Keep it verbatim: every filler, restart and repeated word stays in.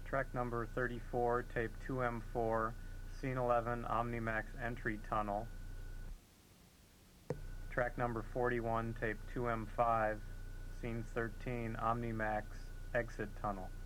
track number thirty-four, tape two M four, scene eleven, OmniMax entry tunnel. Track number forty-one, tape two M five, scene thirteen, OmniMax exit tunnel.